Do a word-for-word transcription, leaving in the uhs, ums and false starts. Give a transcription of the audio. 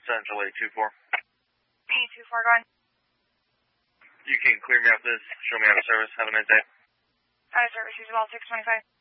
Central eight two four. eight two four, going. You can clear me off this. Show me out of service. Have a nice day. Out of service, use well six twenty-five.